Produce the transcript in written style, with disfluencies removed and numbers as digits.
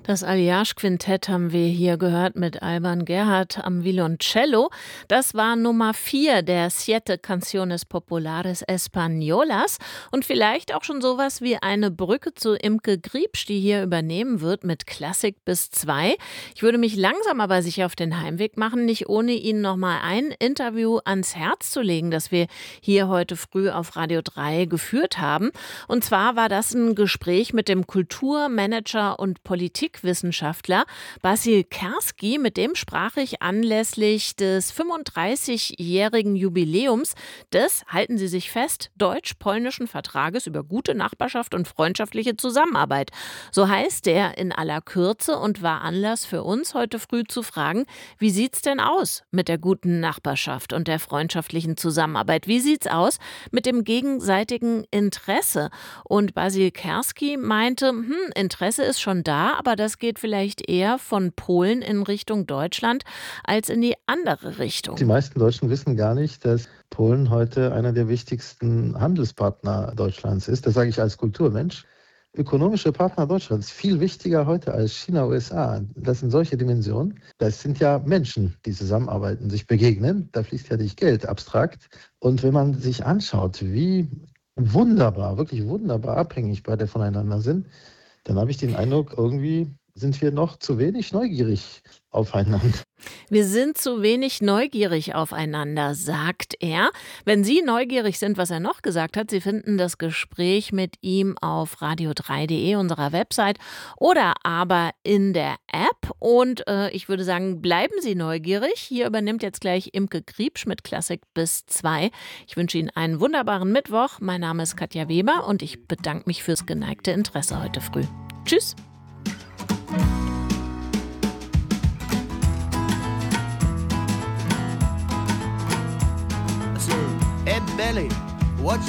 Das Alliage-Quintett haben wir hier gehört mit Alban Gerhardt am Violoncello. Das war Nummer 4 der Siete Canciones Populares Españolas und vielleicht auch schon sowas wie eine Brücke zu Imke Griebsch, die hier übernehmen wird mit Klassik bis 2. Ich würde mich langsam aber sicher auf den Heimweg machen, nicht ohne Ihnen nochmal ein Interview ans Herz zu legen, das wir hier heute früh auf Radio 3 geführt haben. Und zwar war das ein Gespräch mit dem Kulturmanager und Politikwissenschaftler Basil Kerski. Mit dem sprach ich anlässlich des 35-jährigen Jubiläums des, halten Sie sich fest, deutsch-polnischen Vertrages über gute Nachbarschaft und freundschaftliche Zusammenarbeit. So heißt der in aller Kürze und war Anlass für uns heute früh zu fragen, wie sieht's denn aus mit der guten Nachbarschaft und der freundschaftlichen Zusammenarbeit? Wie sieht's aus mit dem gegenseitigen Interesse? Und Basil Kerski meinte, Interesse ist schon da, aber das geht vielleicht eher von Polen in Richtung Deutschland als in die andere Richtung. Die meisten Deutschen wissen gar nicht, dass Polen heute einer der wichtigsten Handelspartner Deutschlands ist. Das sage ich als Kulturmensch. Ökonomische Partner Deutschlands, viel wichtiger heute als China, USA. Das sind solche Dimensionen. Das sind ja Menschen, die zusammenarbeiten, sich begegnen. Da fließt ja nicht Geld abstrakt. Und wenn man sich anschaut, wie wunderbar, wirklich wunderbar abhängig beide voneinander sind, dann habe ich den Eindruck, irgendwie sind wir noch zu wenig neugierig aufeinander. Wir sind zu wenig neugierig aufeinander, sagt er. Wenn Sie neugierig sind, was er noch gesagt hat, Sie finden das Gespräch mit ihm auf radio3.de, unserer Website, oder aber in der App. Und ich würde sagen, bleiben Sie neugierig. Hier übernimmt jetzt gleich Imke Griebsch mit Klassik bis 2. Ich wünsche Ihnen einen wunderbaren Mittwoch. Mein Name ist Katja Weber und ich bedanke mich fürs geneigte Interesse heute früh. Tschüss. Hey Belly, what's